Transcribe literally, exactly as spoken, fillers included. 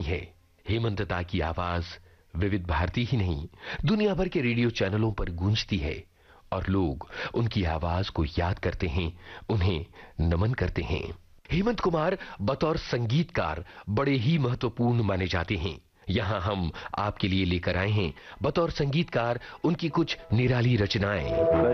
है। हेमंत दा की आवाज विविध भारती ही नहीं, दुनिया भर के रेडियो चैनलों पर गूंजती है और लोग उनकी आवाज को याद करते हैं, उन्हें नमन करते हैं। हेमंत कुमार बतौर संगीतकार बड़े ही महत्वपूर्ण माने जाते हैं। यहां हम आपके लिए लेकर आए हैं बतौर संगीतकार उनकी कुछ निराली रचनाएं।